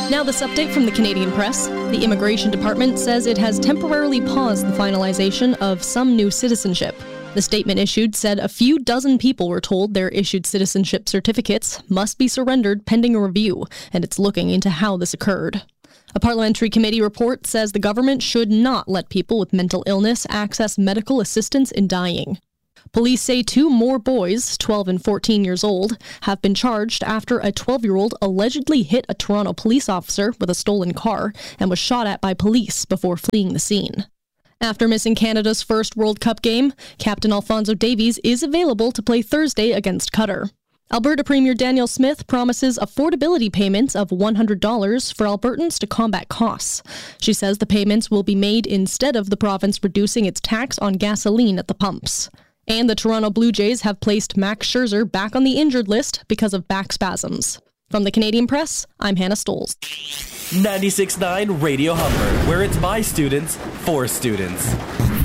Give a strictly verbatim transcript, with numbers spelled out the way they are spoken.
Now this update from the Canadian Press. The Immigration Department says it has temporarily paused the finalization of some new citizenship. The statement issued said a few dozen people were told their issued citizenship certificates must be surrendered pending a review, and it's looking into how this occurred. A parliamentary committee report says the government should not let people with mental illness access medical assistance in dying. Police say two more boys, twelve and fourteen years old, have been charged after a twelve-year-old allegedly hit a Toronto police officer with a stolen car and was shot at by police before fleeing the scene. After missing Canada's first World Cup game, Captain Alphonso Davies is available to play Thursday against Qatar. Alberta Premier Danielle Smith promises affordability payments of one hundred dollars for Albertans to combat costs. She says the payments will be made instead of the province reducing its tax on gasoline at the pumps. And the Toronto Blue Jays have placed Max Scherzer back on the injured list because of back spasms. From the Canadian Press, I'm Hannah Stoles. ninety-six point nine Radio Humber, where it's by students, for students.